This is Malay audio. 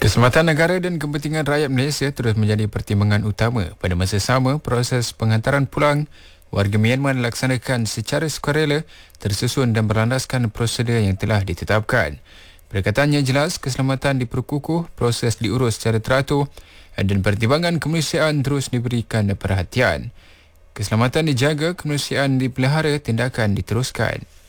Keselamatan negara dan kepentingan rakyat Malaysia terus menjadi pertimbangan utama. Pada masa sama, proses penghantaran pulang warga Myanmar dilaksanakan secara sukarela, tersusun dan berlandaskan prosedur yang telah ditetapkan. Perkataannya jelas, keselamatan diperkukuh, proses diurus secara teratur dan pertimbangan kemanusiaan terus diberikan perhatian. Keselamatan dijaga, kemanusiaan dipelihara, tindakan diteruskan.